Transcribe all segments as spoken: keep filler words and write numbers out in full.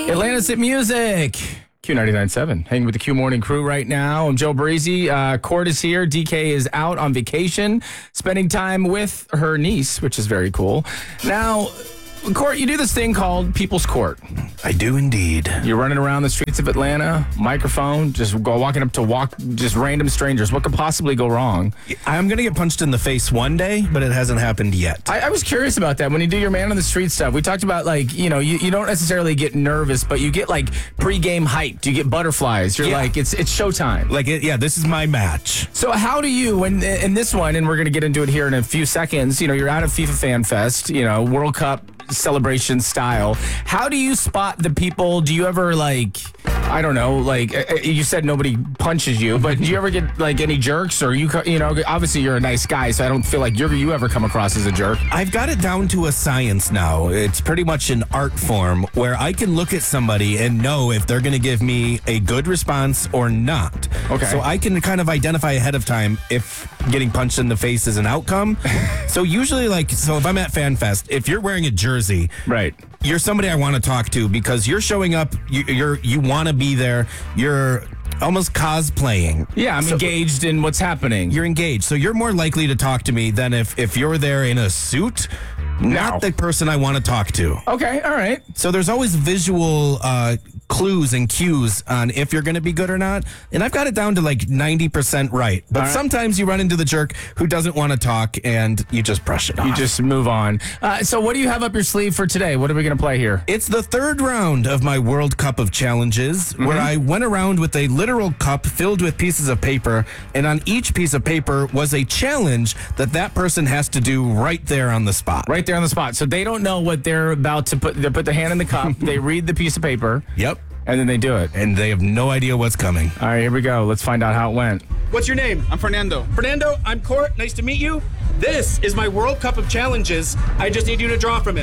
Atlantis at Music. Q ninety-nine point seven. Hanging with the Q Morning crew right now. I'm Joe Breezy. Uh, Court is here. D K is out on vacation, spending time with her niece, which is very cool. Now, Court, you do this thing called People's Court. I do indeed. You're running around the streets of Atlanta, microphone, just go walking up to walk just random strangers. What could possibly go wrong? I'm going to get punched in the face one day, but it hasn't happened yet. I, I was curious about that. When you do your man on the street stuff, we talked about, like, you know, you, you don't necessarily get nervous, but you get, like, pre-game hyped. You get butterflies. You're Yeah. like, it's it's showtime. Like, it, yeah, this is my match. So how do you, when in this one, and we're going to get into it here in a few seconds, you know, you're out of FIFA Fan Fest, you know, World Cup celebration style. How do you spot the people? Do you ever, like, I don't know, like, uh, you said nobody punches you, but do you ever get, like, any jerks? Or, you co- you know, obviously you're a nice guy, so I don't feel like you're, you ever come across as a jerk. I've got it down to a science now. It's pretty much an art form where I can look at somebody and know if they're going to give me a good response or not. Okay. So I can kind of identify ahead of time if getting punched in the face is an outcome. So usually, like, so if I'm at FanFest, if you're wearing a jersey, Right. you're somebody I want to talk to because you're showing up, you, you're you want to be there, you're almost cosplaying. Yeah, I'm So- engaged in what's happening. You're engaged, so you're more likely to talk to me than if, if you're there in a suit, not the person I want to talk to. Okay, all right. So there's always visual uh, clues and cues on if you're going to be good or not. And I've got it down to like ninety percent right. But All right. sometimes you run into the jerk who doesn't want to talk and you just brush it off. You just move on. Uh, so what do you have up your sleeve for today? What are we going to play here? It's the third round of my World Cup of Challenges, where I went around with a literal cup filled with pieces of paper, and on each piece of paper was a challenge that that person has to do right there on the spot. Right there on the spot. So they don't know what they're about to put. They put the hand in the cup. They read the piece of paper. Yep. And then they do it. And they have no idea what's coming. All right, here we go. Let's find out how it went. What's your name? I'm Fernando. Fernando, I'm Court. Nice to meet you. This is my World Cup of Challenges. I just need you to draw from it.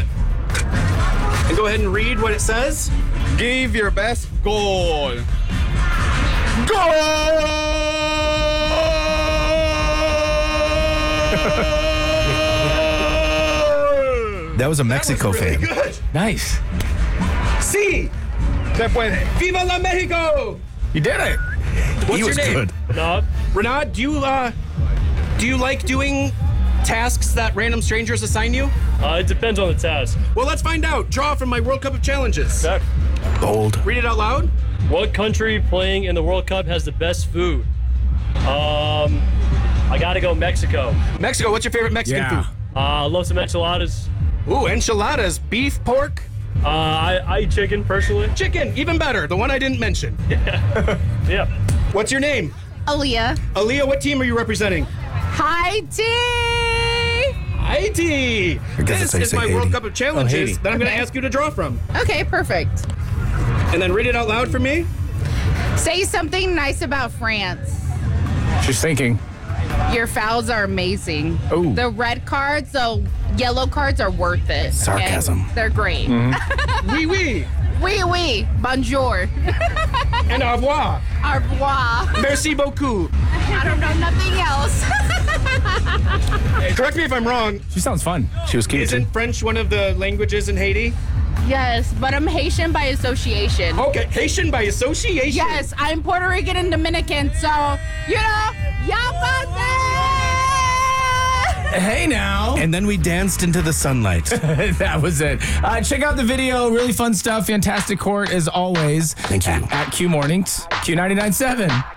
And go ahead and read what it says. Give your best goal. That was a Mexico That was really fan. good. Nice. Sí. Se puede. Viva la Mexico. You did it. What's He your was name? good. No, Renard, do you uh do you like doing tasks that random strangers assign you? uh, it depends on the task. Well, let's find out. Draw from my World Cup of Challenges. Zach, Bold. Read it out loud. what country playing in the World Cup has the best food? Um, I gotta go Mexico. Mexico, what's your favorite Mexican Yeah. food? Uh, love some enchiladas. Ooh, enchiladas, beef, pork, Uh, I, I eat chicken personally. chicken, even better, the one I didn't mention. Yeah. What's your name? Aaliyah. Aaliyah, what team are you representing? Hi, T. Haiti. guess This that's how you is say my Haiti. World Cup of Challenges Haiti. that I'm going to ask you to draw from. Okay, perfect. And then read it out loud for me. Say something nice about France. She's thinking. Your fouls are amazing. Ooh. The red cards, the yellow cards are worth it. okay? Sarcasm. They're great. Oui, oui. Oui, oui. Bonjour. And au revoir. Au revoir. Merci beaucoup. I don't know nothing else. Correct me if I'm wrong. She sounds fun. She was cute. Isn't French one of the languages in Haiti? Yes, but I'm Haitian by association. Okay, Haitian by association. Yes, I'm Puerto Rican and Dominican, so, you know, y'all got that. Hey now. And then we danced into the sunlight. That was it. Uh, check out the video. Really fun stuff. Fantastic Court as always. Thank you. At, at Q Mornings. Q ninety-nine point seven.